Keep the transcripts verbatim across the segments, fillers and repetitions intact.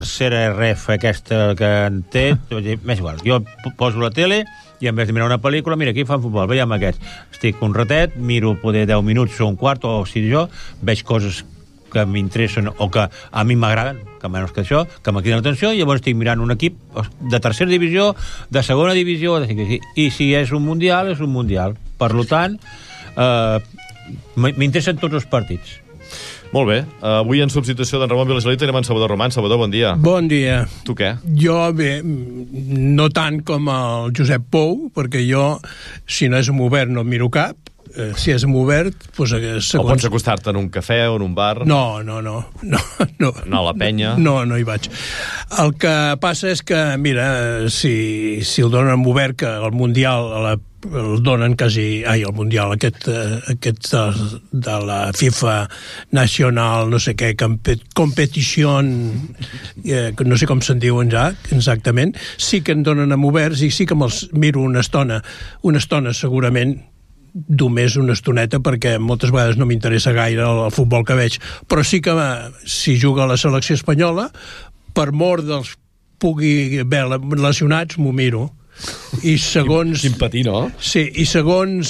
tercera ref aquesta que en té, m'és igual, jo poso la tele i en vez de mirar una pel·lícula, mira, aquí fan futbol, veiem aquest. Estic un ratet, miro poder deu minuts o un quart, o si jo veig coses que m'interessen o que a mi m'agraden, que menys que això, que m'acriden l'atenció, i llavors estic mirant un equip de tercera divisió, de segona divisió, de... i si és un mundial, és un mundial. Per tant, eh, m'interessen tots els partits. Molt bé. Uh, avui en substitució d'en Ramon Vilagelí tenim en Salvador Román. Salvador, bon dia. Bon dia. Tu què? Jo, bé, no tant com el Josep Pou, perquè jo, si no és en obert, no miro cap. Eh, si és en obert, doncs... Segons... O pots acostar-te en un cafè o en un bar? No, no, no. No, no. No a la penya? No, no hi vaig. El que passa és que, mira, si, si el donen en obert, que el Mundial a la el donen quasi... Ai, el Mundial, aquest, aquest de, de la FIFA Nacional, no sé què, competició, eh, no sé com se'n diuen ja, exactament, sí que en donen en oberts i sí que me'ls miro una estona, una estona segurament, només una estoneta, perquè moltes vegades no m'interessa gaire el, el futbol que veig, però sí que si juga a la selecció espanyola, per mort dels pugui haver lesionats, m'ho miro. I segons... Quin patí, no? Sí, i segons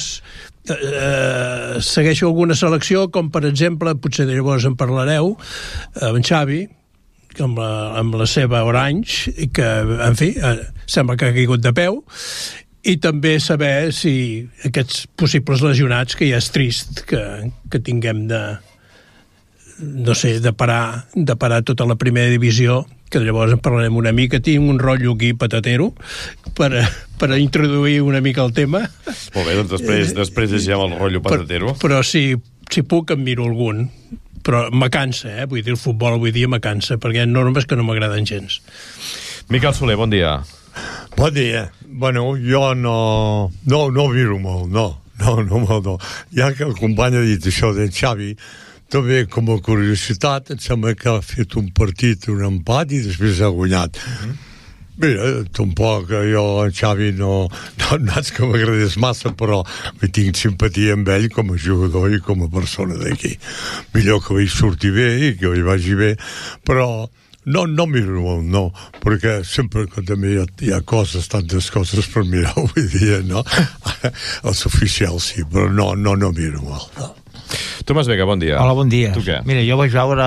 eh, segueixo alguna selecció, com per exemple, potser llavors en parlareu, en Xavi, amb la, amb la seva Orange, que, en fi, eh, sembla que ha caigut de peu, i també saber si aquests possibles lesionats, que ja és trist que, que tinguem de, no sé, de parar, de parar tota la primera divisió, que llavors en parlarem una mica. Tinc un rotllo aquí patatero per, per introduir una mica el tema. Molt bé, doncs després, després llegim el rotllo patatero. Però, però si, si puc en miro algun. Però me cansa, eh? Vull dir, el futbol avui dia me cansa, perquè hi ha normes que no m'agraden gens. Miquel Soler, bon dia. Bon dia. Bueno, jo no, no, no miro molt, no. No, no, no, no. Ja que el company ha dit això de Xavi, també com a curiositat, em sembla que ha fet un partit, un empat, i després ha guanyat. Uh-huh. Mira, tampoc jo, en Xavi, no, no, no és que m'agradés massa, però hi tinc simpatia amb ell com a jugador i com a persona d'aquí. Millor que vaig sortir bé i que hi vagi bé, però no, no miro molt, no, perquè sempre que també hi ha, hi ha coses, tantes coses per mirar avui dia, no? Els oficials sí, però no, no, no miro molt, no. Tomàs Vega, bon dia. Hola, bon dia. Tu què? Mira, jo vaig veure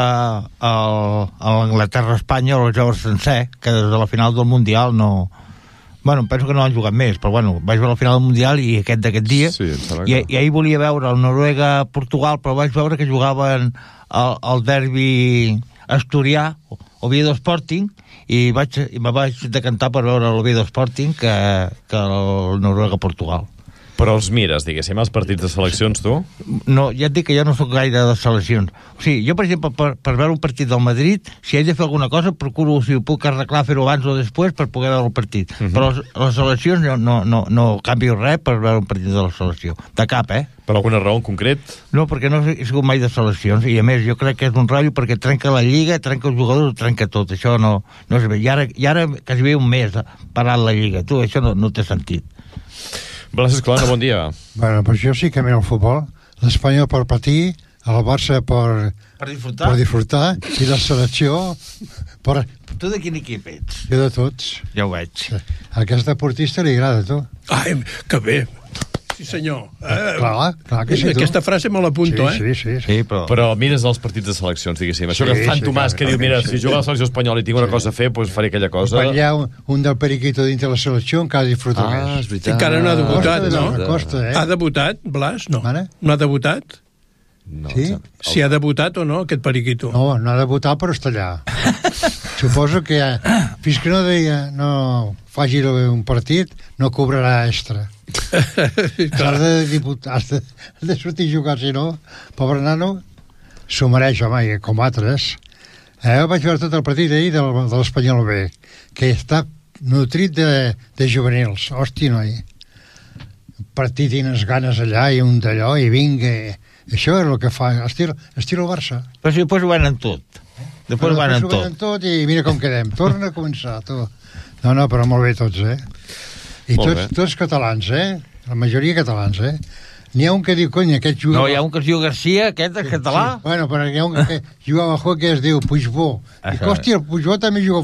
l'Anglaterra-Espanya, el joc sencer, que des de la final del Mundial no... Bueno, penso que no han jugat més, però bueno, vaig veure la final del Mundial i aquest d'aquest dia, sí, i, i ahir volia veure el Noruega-Portugal, però vaig veure que jugaven el, el derbi asturià, Oviedo Sporting, i, vaig, i me vaig decantar per veure l'Oviedo Sporting que, que el Noruega-Portugal. Però els mires, diguéssim, els partits de seleccions, tu? No, ja et dic que jo no soc gaire de seleccions. O sigui, jo, per exemple, per, per veure un partit del Madrid, si he de fer alguna cosa, procuro, si ho puc arreglar, fer-ho abans o després per poder veure el partit. Uh-huh. Però les, les seleccions no, no, no, no canvio res per veure un partit de la selecció. De cap, eh? Per alguna raó en concret? No, perquè no he sigut mai de seleccions, i a més jo crec que és un rotllo perquè trenca la lliga, trenca els jugadors, trenca tot. Això no, no és bé. I ara, i ara quasi bé un mes parant la lliga. Tu, això no, no té sentit. Blas Escolano, bon dia. Bueno, pues jo sí que miro el futbol. L'Espanyol per patir, el Barça per... Per disfrutar? Per disfrutar, i la selecció per... Tu de quin equip ets? Jo de tots. Ja ho veig. A aquest deportista li agrada, tu. Ai, que bé. Sí, senyor. Eh, clar, clar que sí, tu. Aquesta frase me l'apunto, sí, eh? Sí, sí, sí. sí però... però mires els partits de seleccions, diguéssim. Això sí, que fan sí, Tomàs, clar, que diu, mira, sí, si jugo a la sí. selecció espanyola i tinc una sí. cosa a fer, doncs faré aquella cosa. Quan hi ha un, un del periquito dintre la selecció, encara disfruta ah, més. És veritat. Encara no ha debutat, costa, no? Costa, eh? Ha debutat, Blas? No. Mare? No ha debutat? No, sí? el... Si ha debutat o no, aquest periquito? No, no ha debutat, però està allà. Suposo que ja, fins que no, deia, no faci un partit, no cobrarà extra. has, de diput... has, de, has de sortir a jugar, si no, pobre nano, s'ho mereix, home, com altres. Eh, vaig veure tot el partit ahir de, de l'Espanyol B, que està nutrit de, de juvenils. Hòstia, noi. Partit i unes ganes allà i un d'allò, i vinga. Això és el que fa, estil, estil el Barça. Però si després ho van en tot. Després ho van en tot. tot. I mira com quedem. Torna a començar, tu. No, no, però molt bé tots, eh? I tots, tots catalans, eh? La majoria catalans, eh? N'hi ha un que diu, conya, aquest jugava... No, hi ha un que es diu Garcia, aquest, el català. Sí, bueno, però hi ha un que jugava a hockey que es diu Puigbó. I, hòstia, el Puigbó també juga